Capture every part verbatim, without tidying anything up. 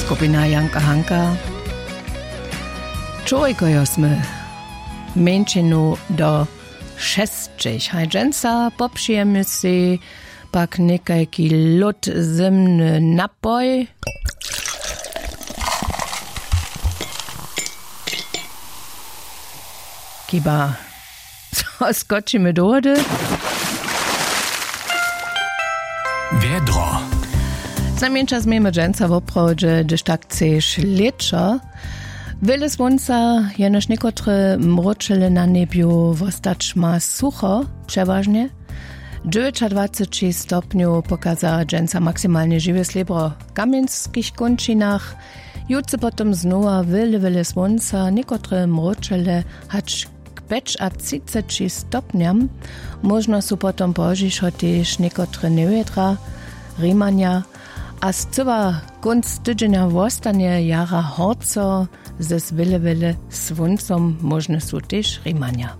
skupina Janka Hanka. Człowieko sme menšinu do šestčich. Hajdensa popšijemy si pak nekajki lód zimny napoj. Kiba skočimy do wody. Wiedro. Zamienča zmiemy dżęca w oprodzie, gdyż tak chcesz lecza. Wiele słońca, jenoż niekotre mroczele na niebiu wostać ma sucho, przeważnie. dziewięćdziesiąt stopniów pokaza dżęca maksymalnie żywe srebro w kamieńskich kończynach. Jutce potom znowa wiele, wiele słońca, niekotre mroczele, hacz k trzydziestu stopniam. Można su potom požišo też niekotre niewiedra, rimania, a z cyła konc tydzienia wostanie jara horco, ze wiele, wiele słońcom można su też rimania.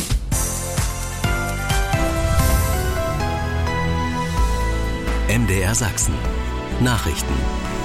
M D R Sachsen. Nachrichten.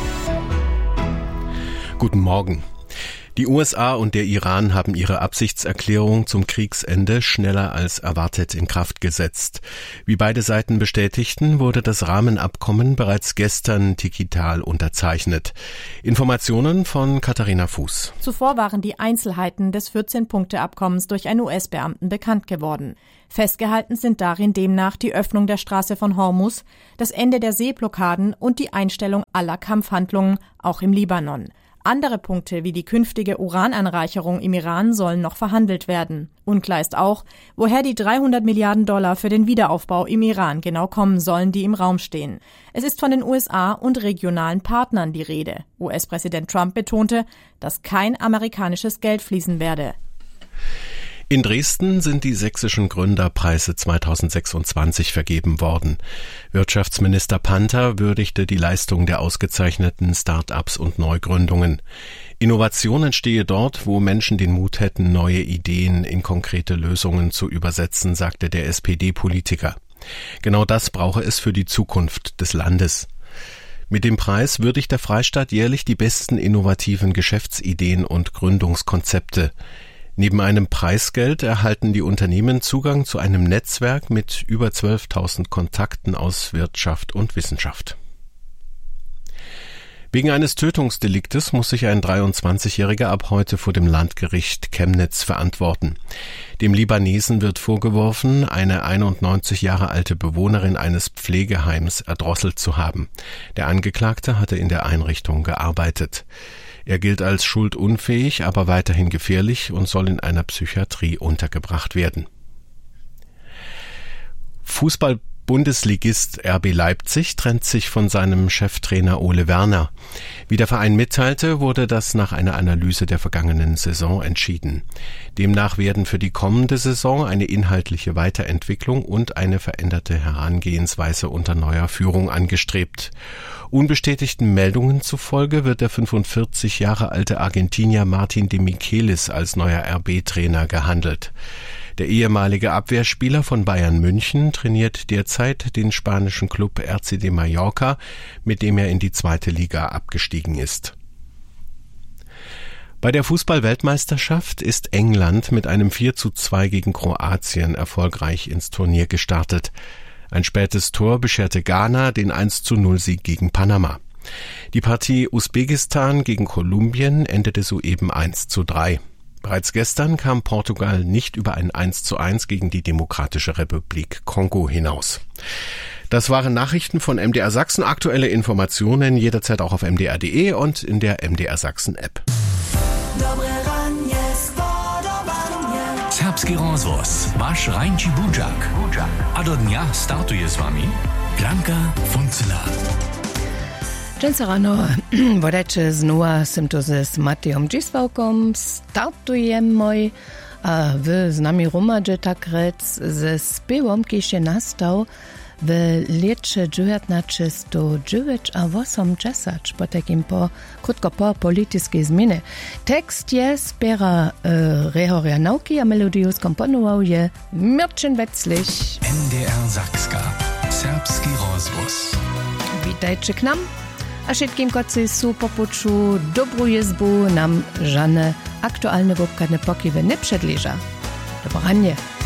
Guten Morgen. Die U S A und der Iran haben ihre Absichtserklärung zum Kriegsende schneller als erwartet in Kraft gesetzt. Wie beide Seiten bestätigten, wurde das Rahmenabkommen bereits gestern digital unterzeichnet. Informationen von Katharina Fuß. Zuvor waren die Einzelheiten des vierzehn-Punkte-Abkommens durch einen U S-Beamten bekannt geworden. Festgehalten sind darin demnach die Öffnung der Straße von Hormuz, das Ende der Seeblockaden und die Einstellung aller Kampfhandlungen, auch im Libanon. Andere Punkte wie die künftige Urananreicherung im Iran sollen noch verhandelt werden. Unklar ist auch, woher die dreihundert Milliarden Dollar für den Wiederaufbau im Iran genau kommen sollen, die im Raum stehen. Es ist von den U S A und regionalen Partnern die Rede. U S-Präsident Trump betonte, dass kein amerikanisches Geld fließen werde. In Dresden sind die sächsischen Gründerpreise zweitausendsechsundzwanzig vergeben worden. Wirtschaftsminister Panther würdigte die Leistung der ausgezeichneten Start-ups und Neugründungen. Innovation entstehe dort, wo Menschen den Mut hätten, neue Ideen in konkrete Lösungen zu übersetzen, sagte der S P D-Politiker. Genau das brauche es für die Zukunft des Landes. Mit dem Preis würdigt der Freistaat jährlich die besten innovativen Geschäftsideen und Gründungskonzepte. Neben einem Preisgeld erhalten die Unternehmen Zugang zu einem Netzwerk mit über zwölftausend Kontakten aus Wirtschaft und Wissenschaft. Wegen eines Tötungsdeliktes muss sich ein dreiundzwanzigjähriger ab heute vor dem Landgericht Chemnitz verantworten. Dem Libanesen wird vorgeworfen, eine einundneunzig Jahre alte Bewohnerin eines Pflegeheims erdrosselt zu haben. Der Angeklagte hatte in der Einrichtung gearbeitet. Er gilt als schuldunfähig, aber weiterhin gefährlich und soll in einer Psychiatrie untergebracht werden. Fußball-Bundesligist R B Leipzig trennt sich von seinem Cheftrainer Ole Werner. Wie der Verein mitteilte, wurde das nach einer Analyse der vergangenen Saison entschieden. Demnach werden für die kommende Saison eine inhaltliche Weiterentwicklung und eine veränderte Herangehensweise unter neuer Führung angestrebt. Unbestätigten Meldungen zufolge wird der fünfundvierzig Jahre alte Argentinier Martin de Michelis als neuer R B-Trainer gehandelt. Der ehemalige Abwehrspieler von Bayern München trainiert derzeit den spanischen Club R C D Mallorca, mit dem er in die zweite Liga abgestiegen ist. Bei der Fußball-Weltmeisterschaft ist England mit einem vier zu zwei gegen Kroatien erfolgreich ins Turnier gestartet. Ein spätes Tor bescherte Ghana den eins zu null Sieg gegen Panama. Die Partie Usbekistan gegen Kolumbien endete soeben eins zu drei. Bereits gestern kam Portugal nicht über ein eins zu eins gegen die Demokratische Republik Kongo hinaus. Das waren Nachrichten von M D R Sachsen. Aktuelle Informationen jederzeit auch auf m d r punkt d e und in der M D R Sachsen App. Serbski rozvoz, váš Rajnči Budžak. A do dňa startuje s vami Blanka Funcela. Dżęca rano wodecze znova symptozy z Matejom Dzisławkom startujemy, a wy z nami rumadże tak rec ze spiewom, kiedy się nastał w lecie dziewiętnaście a osiemdziesiąt, po takim po, krótko po politycznej zmianie. Tekst jest Spera e, Rehoria Nauki, a melodię skomponował je Mirczyn Wetzlich. M D R Sakska, Serbski rozvoz. Witajcie k nam. a všetkým koci sú popuču dobrú jezbu nam žane aktuálne wobkadne pokiwy nie przedleża. Dobranie.